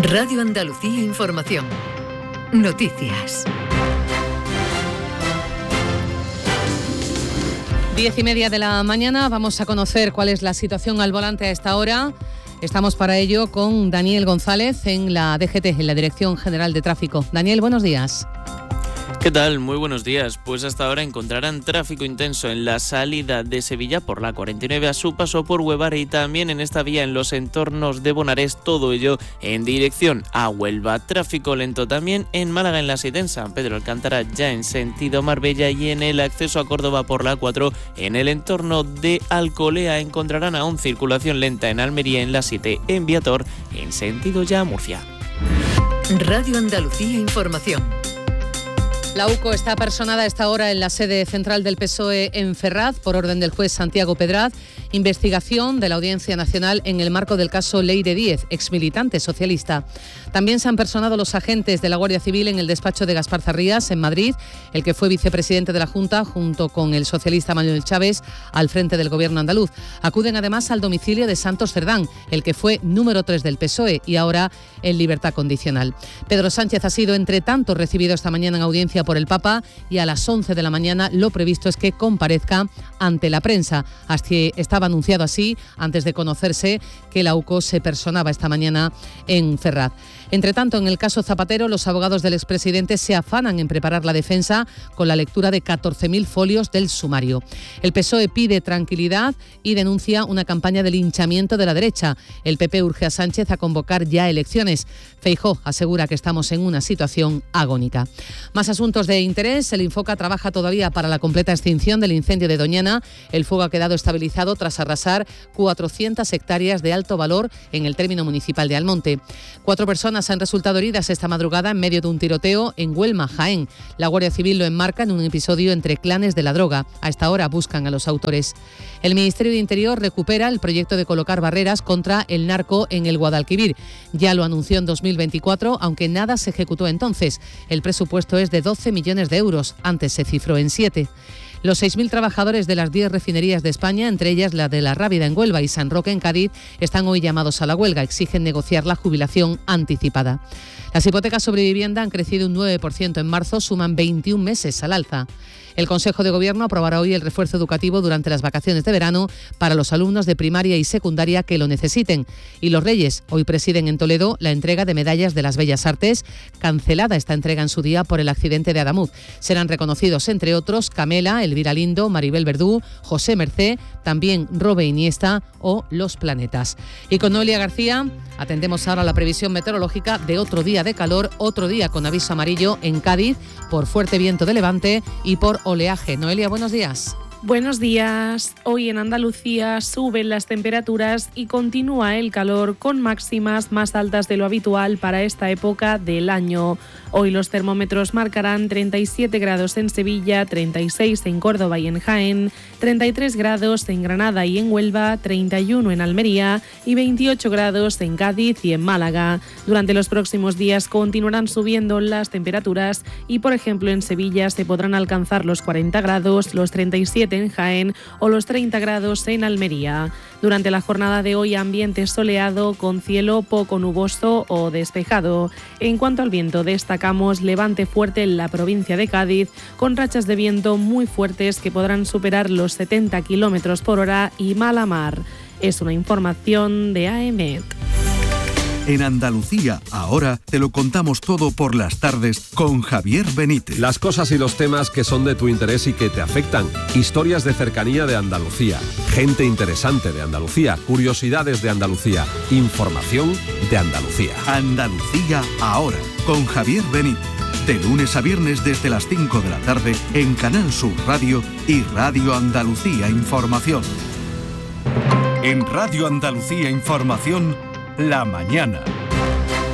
Radio Andalucía Información. Noticias. 10:30 de la mañana, vamos a conocer cuál es la situación al volante a esta hora. Estamos para ello con Daniel González en la DGT, en la Dirección General de Tráfico. Daniel, buenos días. ¿Qué tal? Muy buenos días. Pues hasta ahora encontrarán tráfico intenso en la salida de Sevilla por la 49 a su paso por Huevare y también en esta vía en los entornos de Bonares, todo ello en dirección a Huelva. Tráfico lento también en Málaga en la 7 en San Pedro Alcántara ya en sentido Marbella y en el acceso a Córdoba por la 4 en el entorno de Alcolea encontrarán aún circulación lenta en Almería en la 7 en Viator en sentido ya Murcia. Radio Andalucía Información. La UCO está personada a esta hora en la sede central del PSOE en Ferraz por orden del juez Santiago Pedraz. Investigación de la Audiencia Nacional en el marco del caso Leire Díez, exmilitante socialista. También se han personado los agentes de la Guardia Civil en el despacho de Gaspar Zarrías en Madrid, el que fue vicepresidente de la Junta junto con el socialista Manuel Chávez al frente del gobierno andaluz. Acuden además al domicilio de Santos Cerdán, el que fue número 3 del PSOE y ahora en libertad condicional. Pedro Sánchez ha sido entre tanto recibido esta mañana en audiencia por el Papa y a las 11 de la mañana lo previsto es que comparezca ante la prensa. Así estaba anunciado así antes de conocerse que la UCO se personaba esta mañana en Ferraz. Entre tanto, en el caso Zapatero, los abogados del expresidente se afanan en preparar la defensa con la lectura de 14.000 folios del sumario. El PSOE pide tranquilidad y denuncia una campaña de linchamiento de la derecha. El PP urge a Sánchez a convocar ya elecciones. Feijóo asegura que estamos en una situación agónica. Más asuntos de interés. El Infoca trabaja todavía para la completa extinción del incendio de Doñana. El fuego ha quedado estabilizado tras arrasar 400 hectáreas de alto valor en el término municipal de Almonte. 4 personas han resultado heridas esta madrugada en medio de un tiroteo en Huelma, Jaén. La Guardia Civil lo enmarca en un episodio entre clanes de la droga. A esta hora buscan a los autores. El Ministerio de Interior recupera el proyecto de colocar barreras contra el narco en el Guadalquivir. Ya lo anunció en 2024, aunque nada se ejecutó entonces. El presupuesto es de 12 millones de euros. Antes se cifró en 7. Los 6.000 trabajadores de las 10 refinerías de España, entre ellas la de La Rábida en Huelva y San Roque en Cádiz, están hoy llamados a la huelga. Exigen negociar la jubilación anticipada. Las hipotecas sobre vivienda han crecido un 9% en marzo, suman 21 meses al alza. El Consejo de Gobierno aprobará hoy el refuerzo educativo durante las vacaciones de verano para los alumnos de primaria y secundaria que lo necesiten. Y los Reyes hoy presiden en Toledo la entrega de medallas de las Bellas Artes, cancelada esta entrega en su día por el accidente de Adamuz. Serán reconocidos, entre otros, Camela, Elvira Lindo, Maribel Verdú, José Mercé, también Robe Iniesta o Los Planetas. Y con Noelia García atendemos ahora la previsión meteorológica de otro día de calor, otro día con aviso amarillo en Cádiz por fuerte viento de levante y por oleaje. Noelia, buenos días. Buenos días. Hoy en Andalucía suben las temperaturas y continúa el calor con máximas más altas de lo habitual para esta época del año. Hoy los termómetros marcarán 37 grados en Sevilla, 36 en Córdoba y en Jaén, 33 grados en Granada y en Huelva, 31 en Almería y 28 grados en Cádiz y en Málaga. Durante los próximos días continuarán subiendo las temperaturas y, por ejemplo, en Sevilla se podrán alcanzar los 40 grados, los 37 en Jaén o los 30 grados en Almería. Durante la jornada de hoy, ambiente soleado con cielo poco nuboso o despejado. En cuanto al viento, destacamos levante fuerte en la provincia de Cádiz, con rachas de viento muy fuertes que podrán superar los 70 km por hora y mala mar. Es una información de AEMET. En Andalucía, ahora te lo contamos todo por las tardes con Javier Benítez. Las cosas y los temas que son de tu interés y que te afectan. Historias de cercanía de Andalucía. Gente interesante de Andalucía. Curiosidades de Andalucía. Información de Andalucía. Andalucía, ahora, con Javier Benítez. De lunes a viernes desde las 5 de la tarde en Canal Sur Radio y Radio Andalucía Información. En Radio Andalucía Información, La Mañana.